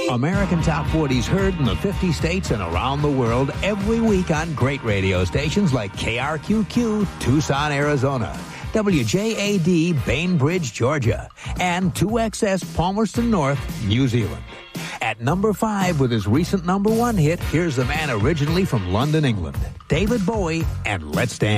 American Top 40s heard in the 50 states and around the world every week on great radio stations like KRQQ, Tucson, Arizona, WJAD, Bainbridge, Georgia, and 2XS, Palmerston North, New Zealand. At number 5 with his recent number 1 hit, here's the man originally from London, England, David Bowie, and Let's Dance.